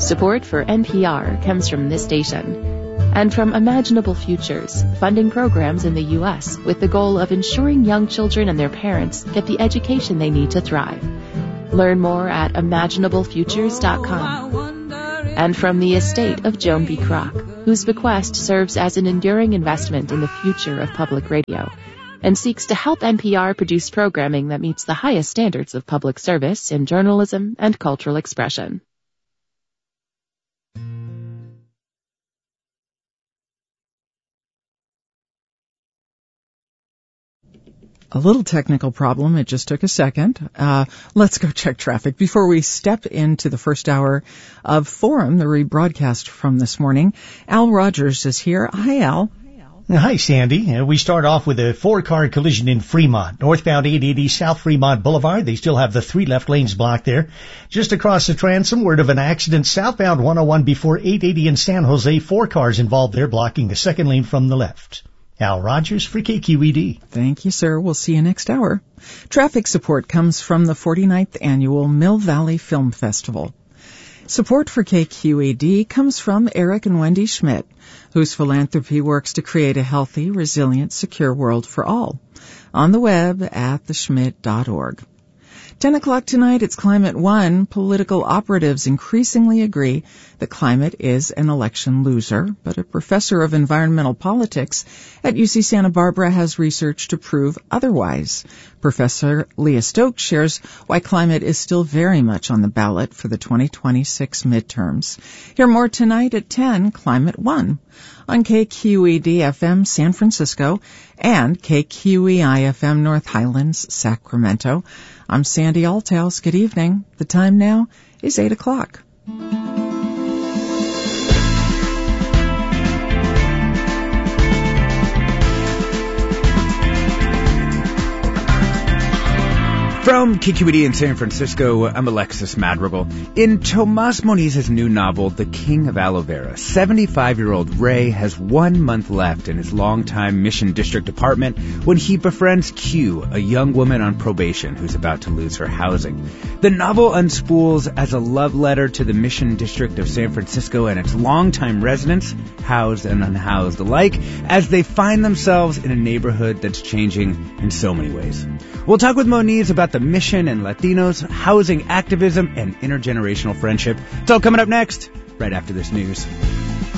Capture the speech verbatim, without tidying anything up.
Support for N P R comes from this station and from Imaginable Futures, funding programs in the U S with the goal of ensuring young children and their parents get the education they need to thrive. Learn more at imaginable futures dot com. And from the estate of Joan B. Kroc, whose bequest serves as an enduring investment in the future of public radio and seeks to help N P R produce programming that meets the highest standards of public service in journalism and cultural expression. A little technical problem. It just took a second. Uh, let's go check traffic before we step into the first hour of Forum, the rebroadcast from this morning. Al Rogers is here. Hi, Al. Hi, Sandy. Uh, we start off with a four-car collision in Fremont. Northbound eight eighty South Fremont Boulevard. They still have the three left lanes blocked there. Just across the transom, word of an accident southbound one oh one before eight eighty in San Jose. Four cars involved there blocking the second lane from the left. Al Rogers for K Q E D. Thank you, sir. We'll see you next hour. Traffic support comes from the forty-ninth Annual Mill Valley Film Festival. Support for K Q E D comes from Eric and Wendy Schmidt, whose philanthropy works to create a healthy, resilient, secure world for all. On the web at the schmidt dot org. Ten o'clock tonight, it's Climate One. Political operatives increasingly agree that climate is an election loser, but a professor of environmental politics at U C Santa Barbara has research to prove otherwise. Professor Leah Stokes shares why climate is still very much on the ballot for the twenty twenty-six midterms. Hear more tonight at ten, Climate One, on K Q E D F M San Francisco and K Q E I F M North Highlands, Sacramento. I'm Sandy Althouse. Good evening. The time now is eight o'clock. From K Q E D in San Francisco, I'm Alexis Madrigal. In Tomas Moniz's new novel, The King of Aloe Vera, seventy-five-year-old Ray has one month left in his longtime Mission District apartment when he befriends Q, a young woman on probation who's about to lose her housing. The novel unspools as a love letter to the Mission District of San Francisco and its longtime residents, housed and unhoused alike, as they find themselves in a neighborhood that's changing in so many ways. We'll talk with Moniz about the mission and Latinos, housing activism, and intergenerational friendship. It's all coming up next, right after this news.